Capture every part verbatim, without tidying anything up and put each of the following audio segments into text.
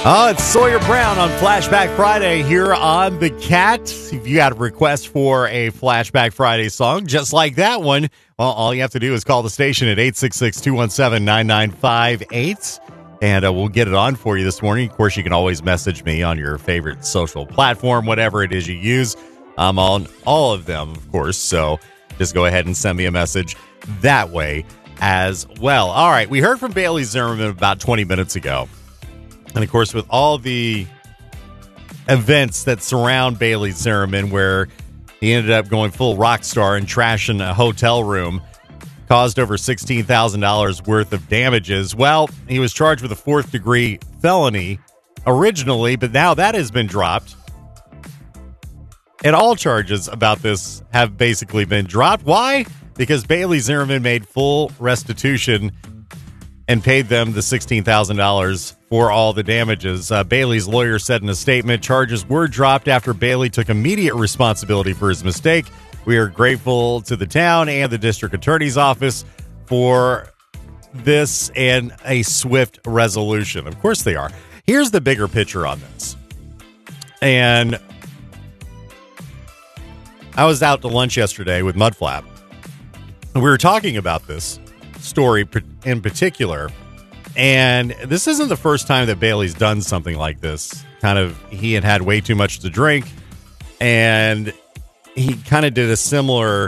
Oh, it's Sawyer Brown on Flashback Friday here on The Cat. If you got a request for a Flashback Friday song just like that one, well, all you have to do is call the station at eight six six, two one seven, nine nine five eight, and uh, we'll get it on for you this morning. Of course, you can always message me on your favorite social platform, whatever it is you use. I'm on all of them, of course, so just go ahead and send me a message that way as well. All right, we heard from Bailey Zimmerman about twenty minutes ago. And, of course, with all the events that surround Bailey Zimmerman, where he ended up going full rock star and trashing a hotel room, caused over sixteen thousand dollars worth of damages. Well, he was charged with a fourth-degree felony originally, but now that has been dropped. And all charges about this have basically been dropped. Why? Because Bailey Zimmerman made full restitution and paid them the sixteen thousand dollars for all the damages. Uh, Bailey's lawyer said in a statement, charges were dropped after Bailey took immediate responsibility for his mistake. We are grateful to the town and the district attorney's office for this and a swift resolution. Of course they are. Here's the bigger picture on this. And I was out to lunch yesterday with Mudflap, and we were talking about this story in particular, and this isn't the first time that Bailey's done something like this. Kind of, he had had way too much to drink, and he kind of did a similar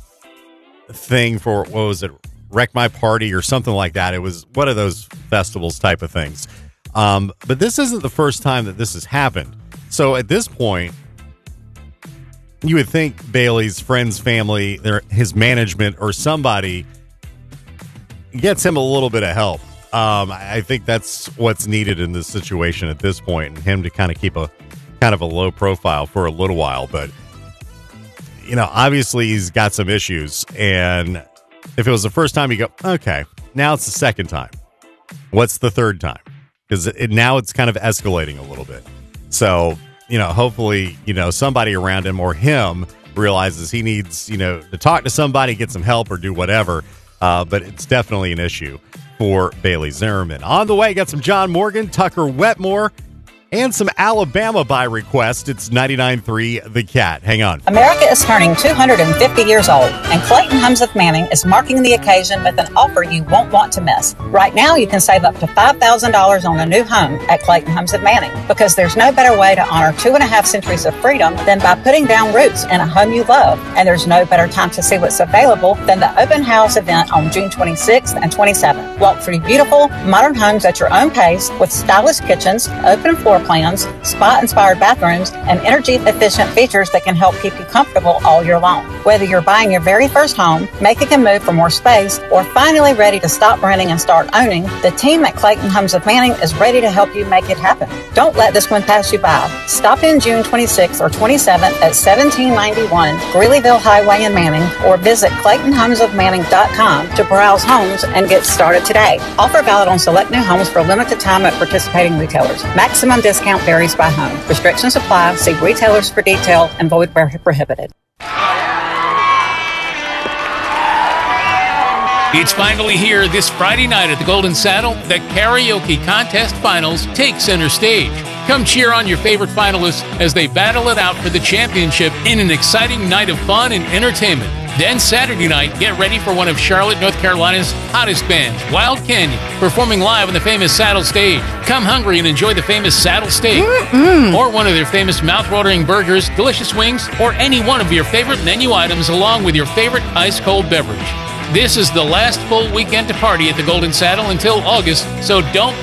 thing for, what was it, Wreck My Party or something like that. It was one of those festivals type of things. Um, but this isn't the first time that this has happened. So at this point, you would think Bailey's friends, family, their, his management, or somebody gets him a little bit of help. Um, I think that's what's needed in this situation at this point, and him to kind of keep a kind of a low profile for a little while. But, you know, obviously he's got some issues, and if it was the first time, you go, okay, now it's the second time. What's the third time? Because it, now it's kind of escalating a little bit. So, you know, hopefully, you know, somebody around him or him realizes he needs, you know, to talk to somebody, get some help, or do whatever. Uh, but it's definitely an issue for Bailey Zimmerman. On the way, got some John Morgan, Tucker Wetmore, and some Alabama by request. It's ninety-nine point three The Cat. Hang on. America is turning two hundred fifty years old, and Clayton Homes of Manning is marking the occasion with an offer you won't want to miss. Right now, you can save up to five thousand dollars on a new home at Clayton Homes of Manning, because there's no better way to honor two and a half centuries of freedom than by putting down roots in a home you love. And there's no better time to see what's available than the open house event on June twenty-sixth and twenty-seventh. Walk through beautiful, modern homes at your own pace with stylish kitchens, open floor plans, spa-inspired bathrooms, and energy-efficient features that can help keep you comfortable all year long. Whether you're buying your very first home, making a move for more space, or finally ready to stop renting and start owning, the team at Clayton Homes of Manning is ready to help you make it happen. Don't let this one pass you by. Stop in June twenty-sixth or twenty-seventh at seventeen ninety-one Greeleyville Highway in Manning, or visit clayton homes of manning dot com to browse homes and get started today. Offer valid on select new homes for a limited time at participating retailers. Maximum discount varies by home. Restrictions apply. See retailers for detail, and void where prohibited. It's finally here this Friday night at the Golden Saddle. The Karaoke Contest Finals take center stage. Come cheer on your favorite finalists as they battle it out for the championship in an exciting night of fun and entertainment. Then Saturday night, get ready for one of Charlotte, North Carolina's hottest bands, Wild Canyon, performing live on the famous Saddle Stage. Come hungry and enjoy the famous Saddle Steak, Mm-mm. or one of their famous mouth-watering burgers, delicious wings, or any one of your favorite menu items along with your favorite ice-cold beverage. This is the last full weekend to party at the Golden Saddle until August, so don't